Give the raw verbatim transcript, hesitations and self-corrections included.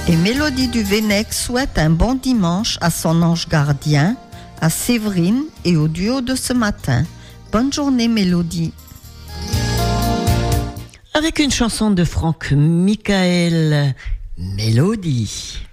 Et Mélodie du Vennec souhaite un bon dimanche à son ange gardien, à Séverine et au duo de ce matin. Bonne journée Mélodie. Avec une chanson de Franck Michael, Mélodie.